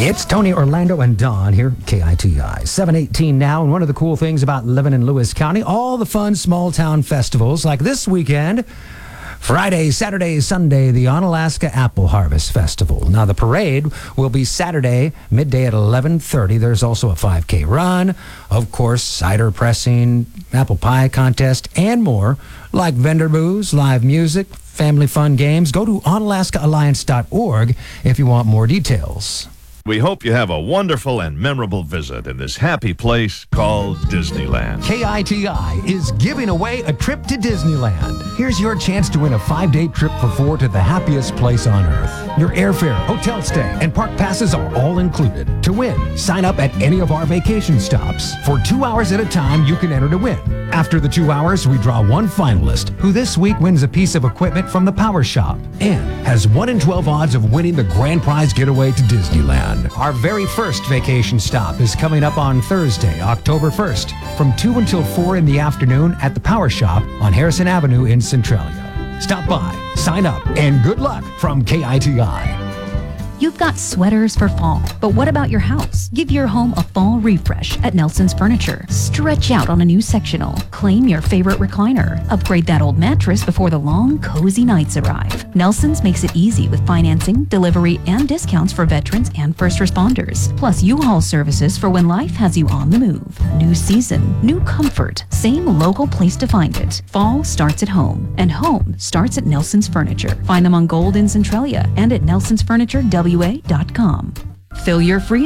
It's Tony, Orlando, and Don here, KITI. 7:18 now, and one of the cool things about living in Lewis County, all the fun small-town festivals, like this weekend, Friday, Saturday, Sunday, the Onalaska Apple Harvest Festival. Now, the parade will be Saturday, midday at 11:30. There's also a 5K run, of course, cider pressing, apple pie contest, and more, like vendor booths, live music, family fun games. Go to onalaskaalliance.org if you want more details. We hope you have a wonderful and memorable visit in this happy place called Disneyland. KITI is giving away a trip to Disneyland. Here's your chance to win a 5-day trip for 4 to the happiest place on earth. Your airfare, hotel stay, and park passes are all included. To win, sign up at any of our vacation stops. For 2 hours at a time, you can enter to win. After the 2 hours, we draw one finalist, who this week wins a piece of equipment from the Power Shop and has 1 in 12 odds of winning the grand prize getaway to Disneyland. Our very first vacation stop is coming up on Thursday, October 1st, from 2 until 4 in the afternoon at the Power Shop on Harrison Avenue in Centralia. Stop by, sign up, and good luck from KITI. You've got sweaters for fall, but what about your house? Give your home a fall refresh at Nelson's Furniture. Stretch out on a new sectional. Claim your favorite recliner. Upgrade that old mattress before the long, cozy nights arrive. Nelson's makes it easy with financing, delivery, and discounts for veterans and first responders. Plus U-Haul services for when life has you on the move. New season, new comfort, same local place to find it. Fall starts at home, and home starts at Nelson's Furniture. Find them on Gold in Centralia and at nelsonsfurniturewa.com. Fill your freezer